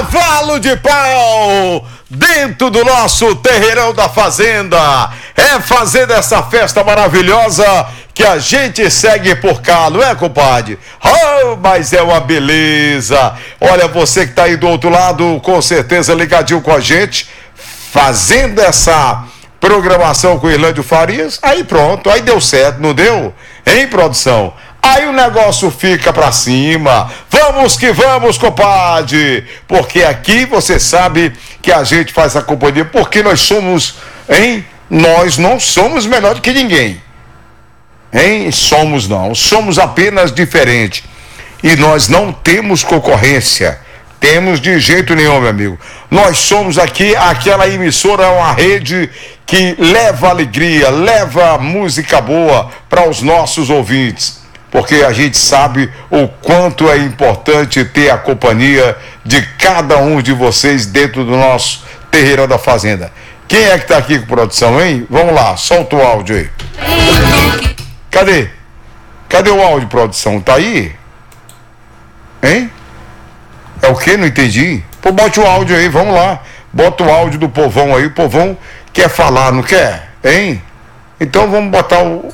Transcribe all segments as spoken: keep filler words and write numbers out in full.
Cavalo de pau dentro do nosso terreirão da fazenda. É fazer dessa festa maravilhosa que a gente segue por cá, não é, compadre? Oh, mas é uma beleza. Olha, você que tá aí do outro lado, com certeza ligadinho com a gente, fazendo essa programação com o Irlândio Farias. Aí pronto, aí deu certo, não deu? Hein, produção? Aí o negócio fica pra cima. Vamos que vamos, compadre. Porque aqui você sabe que a gente faz a companhia porque nós somos, hein? Nós não somos melhor do que ninguém. Hein? Somos não. Somos apenas diferentes. E nós não temos concorrência. Temos de jeito nenhum, meu amigo. Nós somos aqui aquela emissora, uma rede que leva alegria, leva música boa para os nossos ouvintes. Porque a gente sabe o quanto é importante ter a companhia de cada um de vocês dentro do nosso terreirão da fazenda. Quem é que tá aqui com produção, hein? Vamos lá, solta o áudio aí. Cadê? Cadê o áudio, produção? Tá aí? Hein? É o quê? Não entendi. Pô, bote o áudio aí, vamos lá. Bota o áudio do povão aí. O povão quer falar, não quer? Hein? Então vamos botar o...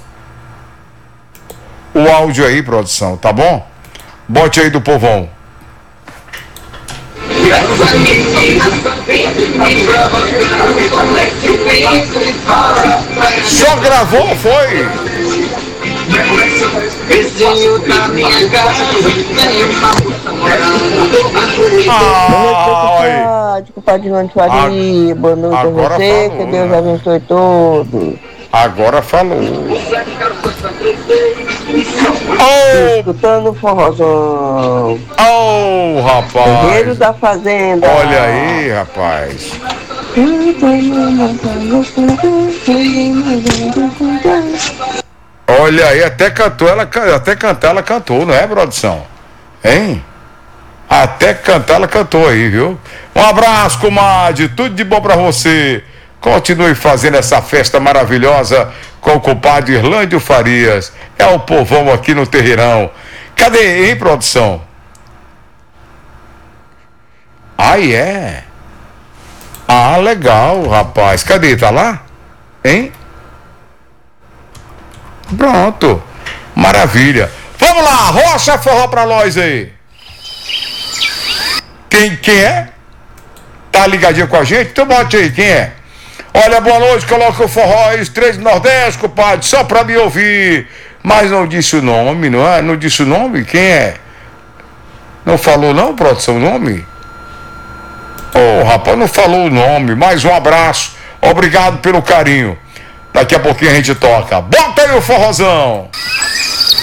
o áudio aí, produção, tá bom? Bote aí do povão. Só gravou, foi? Vizinho da minha casa, Ah, compadre, compadre João de Faria, boa noite a você, falou, que Deus né? abençoe todos. Agora falou. Oh, Escutando o forrozão, oh, terreiro rapaz. da fazenda. Olha aí, rapaz. Olha aí, até cantou, ela até cantar ela cantou, não é, produção? Hein? Até cantar ela cantou aí, viu? Um abraço, comadre, tudo de bom pra você. Continue fazendo essa festa maravilhosa com o compadre Irlândio Farias. É o povão aqui no terreirão. Cadê, hein, produção? Ah, é? Ah, legal, rapaz. Cadê? Tá lá? Hein? Pronto. Maravilha. Vamos lá, rocha forró pra nós aí. Quem, quem é? Tá ligadinho com a gente? Então bote aí, quem é? Olha, boa noite, coloca o forró aí, os três do Nordeste, compadre, só pra me ouvir. Mas não disse o nome, não é? Não disse o nome? Quem é? Não falou não, produção, o nome? Ô, oh, rapaz, não falou o nome. Mais um abraço. Obrigado pelo carinho. Daqui a pouquinho a gente toca. Bota aí o forrozão.